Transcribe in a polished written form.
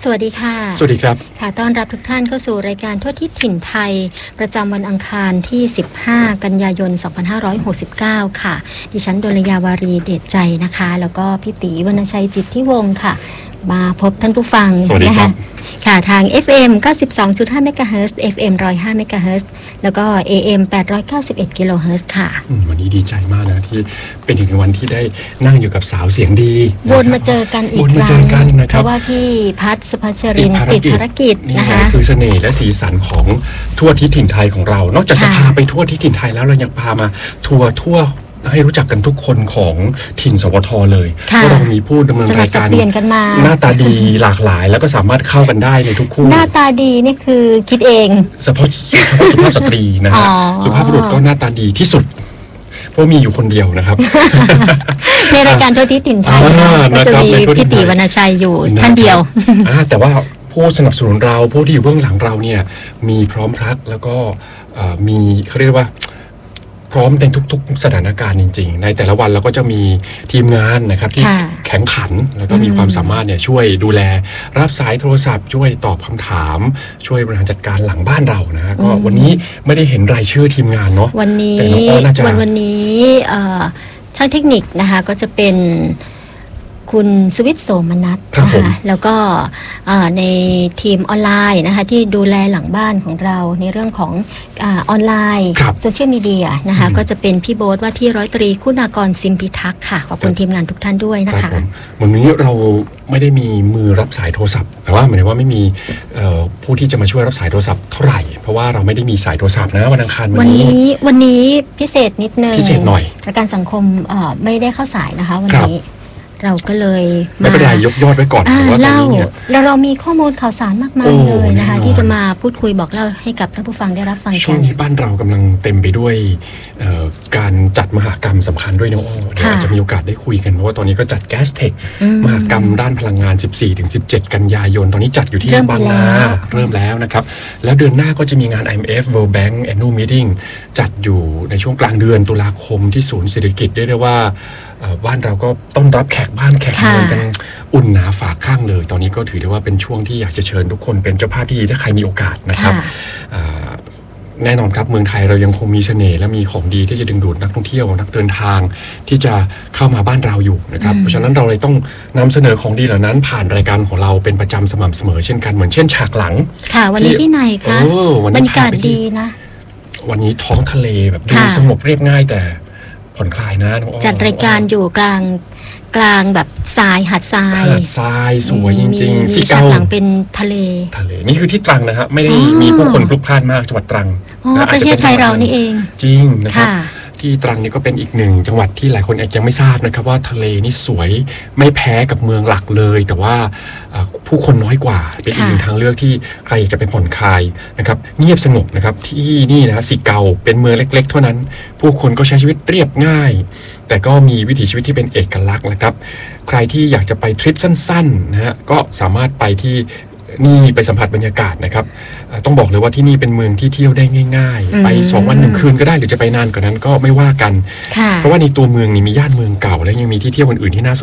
สวัสดีค่ะสวัสดีครับค่ะต้อนรับทุกท่านเข้าสู่รายการทั่วทิศถิ่นไทยประจำวันอังคารที่15กันยายน2569ค่ะดิฉันดลยาวารีเดชใจนะคะแล้วก็พี่ตีวรรณชัยจิตที่วงศ์ค่ะมาพบท่านผู้ฟังนะคะค่ะทาง FM 92.5 MHz FM 105 MHz แล้วก็ AM 891 กิโลเฮิรตซ์ค่ะวันนี้ดีใจมากนะที่เป็นอีกวันที่ได้นั่งอยู่กับสาวเสียงดีวนมาเจอกันอีกครั้งเพราะว่าพี่พัฒน์สุภชรินทร์ติดภารกิจนะคะนี่คือเสน่ห์และสีสันของทั่วทิศถิ่นไทยของเรานอกจากจะพาไปทั่วทิศถิ่นไทยแล้วเรายังพามาทัวร์ทั่วให้รู้จักกันทุกคนของถิ่นสวทเลยเพราะเรามีผู้ดำเนินรายการหน้าตาดีหลากหลายแล้วก็สามารถเข้ากันได้ในทุกคู่หน้าตาดีนี่คือคิดเองเฉพาะสุภาพสตรีนะฮะสุภาพบุรุษก็หน้าตาดีที่สุดเพราะมีอยู่คนเดียวนะครับในรายการทั่วทิศถิ่นไทยก็จะมีพี่ตีวรรณชัยอยู่ท่านเดียวแต่ว่าผู้สนับสนุนเราผู้ที่อยู่เบื้องหลังเราเนี่ยมีพร้อมพรักแล้วก็มีเขาเรียกว่าพร้อมในทุกๆสถานการณ์จริงๆในแต่ละวันเราก็จะมีทีมงานนะครับที่แข็งขันแล้วก็มีความสามารถเนี่ยช่วยดูแลรับสายโทรศัพท์ช่วยตอบคำถามช่วยบริหารจัดการหลังบ้านเรานะก็วันนี้ไม่ได้เห็นรายชื่อทีมงานเนาะวันนี้ช่างเทคนิคนะคะก็จะเป็นคุณสวิทย์โสมนัสนะคะแล้วก็ในทีมออนไลน์นะคะที่ดูแลหลังบ้านของเราในเรื่องของออนไลน์โซเชียลมีเดียนะคะก็จะเป็นพี่โบ๊ทว่าที่ร้อยตรีคุณากรซิมพิทักษ์ค่ะขอบคุณทีมงานทุกท่านด้วยนะคะวันนี้เราไม่ได้มีมือรับสายโทรศัพท์แต่ว่าหมายถึงว่าไม่มีผู้ที่จะมาช่วยรับสายโทรศัพท์เท่าไหร่เพราะว่าเราไม่ได้มีสายโทรศัพท์นะวันอังคารวันนี้พิเศษนิดนึงพิเศษหน่อยประกันสังคมไม่ได้เข้าสายนะคะวันนี้เราก็เลยไม่เป็นไรยกยอดไว้ก่อนว่าตอนนี้เนี่ยเรามีข้อมูลข่าวสารมากมายเลยนะคะที่จะมาพูดคุยบอกเล่าให้กับท่านผู้ฟังได้รับฟังกันช่วงนี้บ้านเรากำลังเต็มไปด้วยการจัดมหกรรมสำคัญด้วยน้องอ้อเดี๋ยวอาจจะมีโอกาสได้คุยกันเพราะว่าตอนนี้ก็จัดแก๊สเทคมหกรรมด้านพลังงาน 14-17 กันยายนตอนนี้จัดอยู่ที่บางนาเริ่มแล้วนะครับแล้วเดือนหน้าก็จะมีงาน IMF World Bank Annual Meeting จัดอยู่ในช่วงกลางเดือนตุลาคมที่ศูนย์เศรษฐกิจได้ว่าบ้านเราก็ต้อนรับแขกบ้านแขกเมืองกันอุ่นหนาฝาข้างเลยตอนนี้ก็ถือได้ว่าเป็นช่วงที่อยากจะเชิญทุกคนเป็นเจ้าภาพที่ดีถ้าใครมีโอกาสนะครับแน่นอนครับเมืองไทยเรายังคงมีเสน่ห์และมีของดีที่จะดึงดูดนักท่องเที่ยวนักเดินทางที่จะเข้ามาบ้านเราอยู่นะครับเพราะฉะนั้นเราเลยต้องนำเสนอของดีเหล่านั้นผ่านรายการของเราเป็นประจำสม่ำเสมอเช่นกันเหมือนเช่นฉากหลังค่ะวันนี้ที่ไหนคะบรรยากาศดีนะวันนี้ท้องทะเลแบบดูสงบเรียบง่ายแต่ผ่อนคลายนะน้องอ้อจัดรายการอยู่กลางแบบทรายหาดทรายสวยจริงๆที่ฉากหลังเป็นทะเลนี่คือที่ตรังนะฮะไม่ได้มีผู้คนพลุกพล่านมากจังหวัดตรังประเทศไทยเรานี่เองจริงนะครับที่ตรังนี่ก็เป็นอีกหนึ่งจังหวัดที่หลายคนยังไม่ทราบนะครับว่าทะเลนี่สวยไม่แพ้กับเมืองหลักเลยแต่ว่าผู้คนน้อยกว่าเป็นอีกหนึ่งทางเลือกที่ใครอยากจะไปผ่อนคลายนะครับเงียบสงบนะครับที่นี่นะสิเกาเป็นเมืองเล็กๆเท่านั้นผู้คนก็ใช้ชีวิตเรียบง่ายแต่ก็มีวิถีชีวิตที่เป็นเอกลักษณ์นะครับใครที่อยากจะไปทริปสั้นๆนะฮะก็สามารถไปที่นี่ไปสัมผัสบรรยากาศนะครับต้องบอกเลยว่าที่นี่เป็นเมืองที่เที่ยวได้ง่ายๆไป2 วัน 1 คืนก็ได้หรือจะไปนานกว่านั้นก็ไม่ว่ากันเพราะว่าในตัวเมืองนี่มีย่านเมืองเก่าและยังมีที่เที่ยวอื่นๆที่น่า